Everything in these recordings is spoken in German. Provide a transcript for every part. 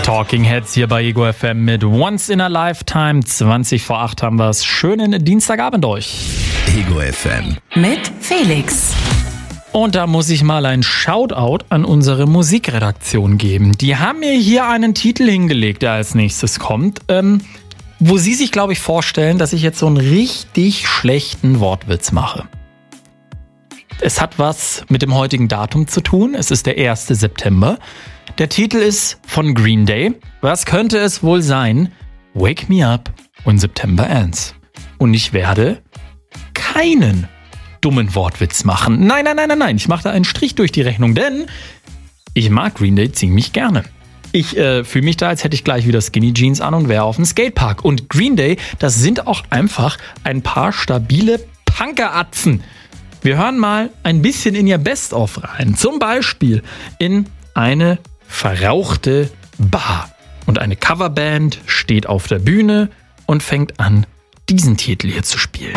Talking Heads hier bei Ego FM mit Once in a Lifetime. 20 vor 8 haben wir es. Schönen Dienstagabend euch. Ego FM. Mit Felix. Und da muss ich mal ein Shoutout an unsere Musikredaktion geben. Die haben mir hier einen Titel hingelegt, der als nächstes kommt, wo sie sich, glaube ich, vorstellen, dass ich jetzt so einen richtig schlechten Wortwitz mache. Es hat was mit dem heutigen Datum zu tun. Es ist der 1. September. Der Titel ist von Green Day. Was könnte es wohl sein? Wake me up when September ends. Und ich werde keinen dummen Wortwitz machen. Nein. Ich mache da einen Strich durch die Rechnung, denn ich mag Green Day ziemlich gerne. Ich fühle mich da, als hätte ich gleich wieder Skinny Jeans an und wäre auf dem Skatepark. Und Green Day, das sind auch einfach ein paar stabile Punkeratzen. Wir hören mal ein bisschen in ihr Best-of rein. Zum Beispiel in eine verrauchte Bar. Und eine Coverband steht auf der Bühne und fängt an, diesen Titel hier zu spielen.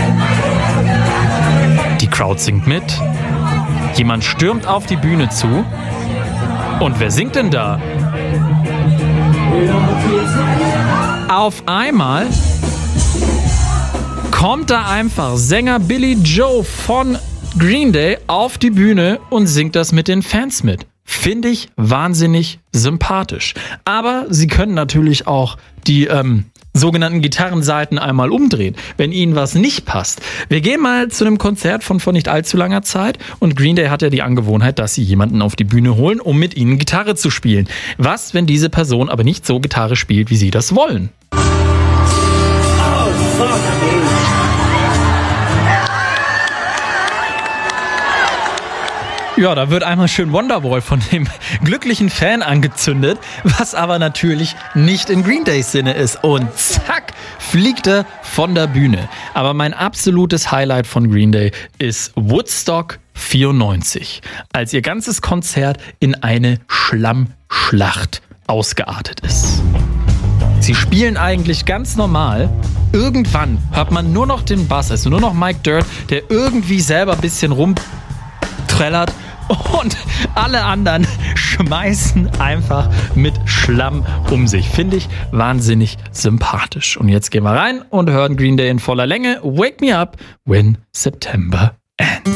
Die Crowd singt mit. Jemand stürmt auf die Bühne zu. Und wer singt denn da? Auf einmal kommt da einfach Sänger Billy Joe von Green Day auf die Bühne und singt das mit den Fans mit. Finde ich wahnsinnig sympathisch. Aber sie können natürlich auch die sogenannten Gitarrenseiten einmal umdrehen, wenn ihnen was nicht passt. Wir gehen mal zu einem Konzert von vor nicht allzu langer Zeit und Green Day hat ja die Angewohnheit, dass sie jemanden auf die Bühne holen, um mit ihnen Gitarre zu spielen. Was, wenn diese Person aber nicht so Gitarre spielt, wie sie das wollen? Ja, da wird einmal schön Wonderwall von dem glücklichen Fan angezündet, was aber natürlich nicht in Green Days Sinne ist. Und zack, fliegt er von der Bühne. Aber mein absolutes Highlight von Green Day ist Woodstock 94, als ihr ganzes Konzert in eine Schlammschlacht ausgeartet ist. Sie spielen eigentlich ganz normal. Irgendwann hört man nur noch den Bass, also nur noch Mike Dirt, der irgendwie selber ein bisschen rumträllert. Und alle anderen schmeißen einfach mit Schlamm um sich. Finde ich wahnsinnig sympathisch. Und jetzt gehen wir rein und hören Green Day in voller Länge. Wake me up when September ends.